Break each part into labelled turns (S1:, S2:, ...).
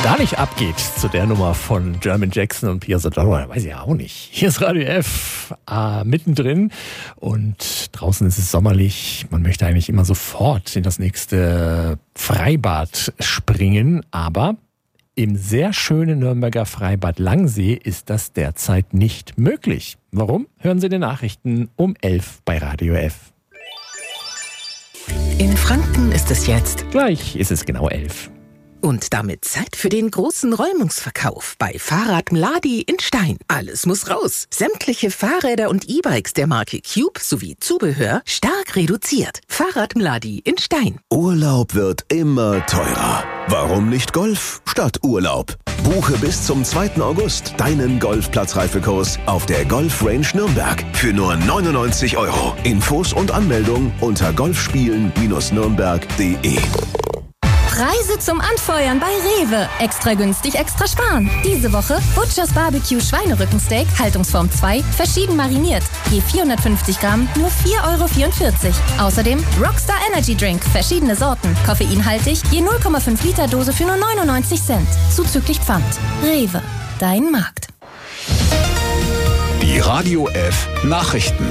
S1: da nicht abgeht zu der Nummer von German Jackson und Pia Zadora, weiß ich ja auch nicht. Hier ist Radio F mittendrin und draußen ist es sommerlich. Man möchte eigentlich immer sofort in das nächste Freibad springen, aber im sehr schönen Nürnberger Freibad Langsee ist das derzeit nicht möglich. Warum? Hören Sie die Nachrichten um 11 bei Radio F.
S2: In Franken ist es jetzt.
S1: Gleich ist es genau 11.
S2: Und damit Zeit für den großen Räumungsverkauf bei Fahrrad Mladi in Stein. Alles muss raus. Sämtliche Fahrräder und E-Bikes der Marke Cube sowie Zubehör stark reduziert. Fahrrad Mladi in Stein.
S3: Urlaub wird immer teurer. Warum nicht Golf statt Urlaub? Buche bis zum 2. August deinen Golfplatzreifekurs auf der Golf Range Nürnberg für nur 99 €. Infos und Anmeldung unter golfspielen-nürnberg.de.
S4: Preise zum Anfeuern bei Rewe. Extra günstig, extra sparen. Diese Woche Butchers Barbecue Schweinerückensteak, Haltungsform 2, verschieden mariniert. Je 450 Gramm, nur 4,44 €. Außerdem Rockstar Energy Drink, verschiedene Sorten. Koffeinhaltig, je 0,5 Liter Dose für nur 99 Cent. Zuzüglich Pfand. Rewe, dein Markt.
S5: Die Radio F Nachrichten.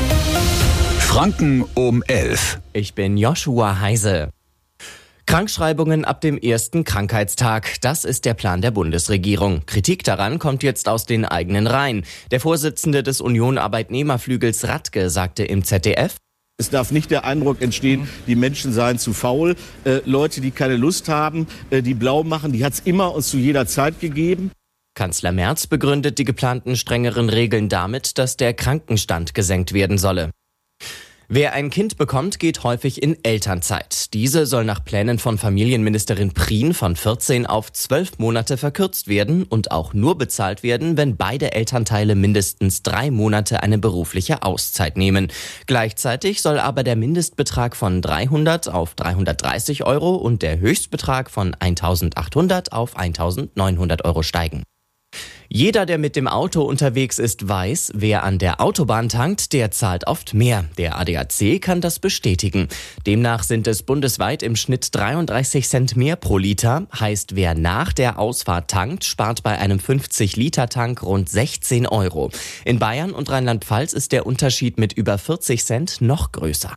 S5: Franken um 11.
S6: Ich bin Joshua Heise. Krankschreibungen ab dem ersten Krankheitstag. Das ist der Plan der Bundesregierung. Kritik daran kommt jetzt aus den eigenen Reihen. Der Vorsitzende des Union-Arbeitnehmerflügels Radke sagte im ZDF:
S7: Es darf nicht der Eindruck entstehen, die Menschen seien zu faul. Leute, die keine Lust haben, die blau machen, die hat es immer und zu jeder Zeit gegeben.
S6: Kanzler Merz begründet die geplanten strengeren Regeln damit, dass der Krankenstand gesenkt werden solle. Wer ein Kind bekommt, geht häufig in Elternzeit. Diese soll nach Plänen von Familienministerin Prien von 14 auf 12 Monate verkürzt werden und auch nur bezahlt werden, wenn beide Elternteile mindestens 3 Monate eine berufliche Auszeit nehmen. Gleichzeitig soll aber der Mindestbetrag von 300 auf 330 € und der Höchstbetrag von 1.800 auf 1.900 € steigen. Jeder, der mit dem Auto unterwegs ist, weiß, wer an der Autobahn tankt, der zahlt oft mehr. Der ADAC kann das bestätigen. Demnach sind es bundesweit im Schnitt 33 Cent mehr pro Liter. Heißt, wer nach der Ausfahrt tankt, spart bei einem 50-Liter-Tank rund 16 €. In Bayern und Rheinland-Pfalz ist der Unterschied mit über 40 Cent noch größer.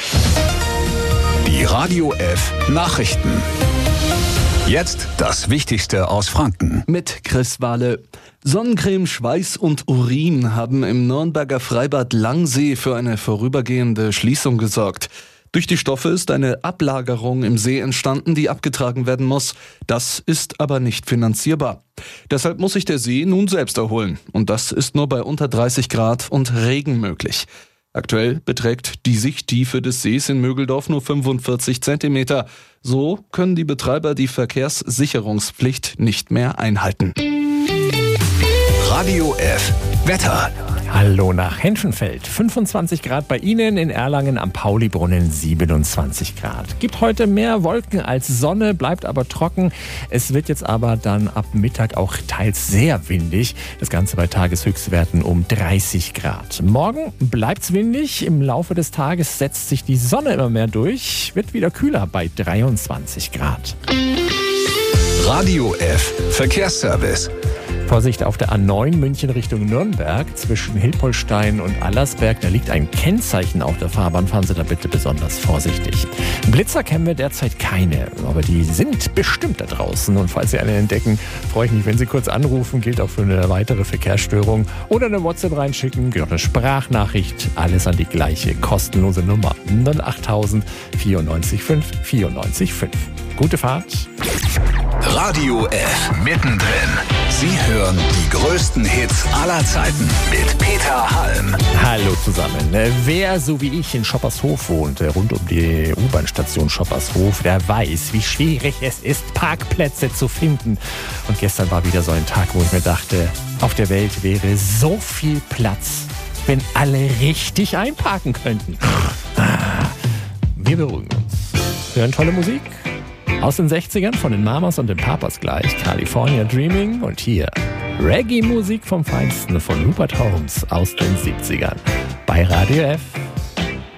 S5: Die Radio F Nachrichten. Jetzt das Wichtigste aus Franken.
S8: Mit Chris Wahle. Sonnencreme, Schweiß und Urin haben im Nürnberger Freibad Langsee für eine vorübergehende Schließung gesorgt. Durch die Stoffe ist eine Ablagerung im See entstanden, die abgetragen werden muss. Das ist aber nicht finanzierbar. Deshalb muss sich der See nun selbst erholen. Und das ist nur bei unter 30 Grad und Regen möglich. Aktuell beträgt die Sichttiefe des Sees in Mögeldorf nur 45 Zentimeter. So können die Betreiber die Verkehrssicherungspflicht nicht mehr einhalten.
S5: Radio F Wetter.
S1: Hallo nach Henschenfeld. 25 Grad bei Ihnen, in Erlangen am Paulibrunnen 27 Grad. Gibt heute mehr Wolken als Sonne, bleibt aber trocken. Es wird jetzt aber dann ab Mittag auch teils sehr windig. Das Ganze bei Tageshöchstwerten um 30 Grad. Morgen bleibt's windig. Im Laufe des Tages setzt sich die Sonne immer mehr durch. Wird wieder kühler bei 23 Grad.
S5: Radio F Verkehrsservice.
S1: Vorsicht auf der A9 München Richtung Nürnberg zwischen Hilpoltstein und Allersberg. Da liegt ein Kennzeichen auf der Fahrbahn. Fahren Sie da bitte besonders vorsichtig. Blitzer kennen wir derzeit keine, aber die sind bestimmt da draußen. Und falls Sie einen entdecken, freue ich mich, wenn Sie kurz anrufen. Gilt auch für eine weitere Verkehrsstörung. Oder eine WhatsApp reinschicken, gilt auch eine Sprachnachricht. Alles an die gleiche kostenlose Nummer 08000 94 5 94 5. Gute Fahrt.
S5: Radio F mittendrin. Sie hören die größten Hits aller Zeiten mit Peter Halm.
S1: Hallo zusammen. Wer so wie ich in Schoppershof wohnt, rund um die U-Bahn-Station Schoppershof, der weiß, wie schwierig es ist, Parkplätze zu finden. Und gestern war wieder so ein Tag, wo ich mir dachte, auf der Welt wäre so viel Platz, wenn alle richtig einparken könnten. Wir beruhigen uns. Hören tolle Musik. Aus den 60ern von den Mamas und den Papas gleich, California Dreaming und hier Reggae-Musik vom Feinsten von Rupert Holmes aus den 70ern bei Radio F.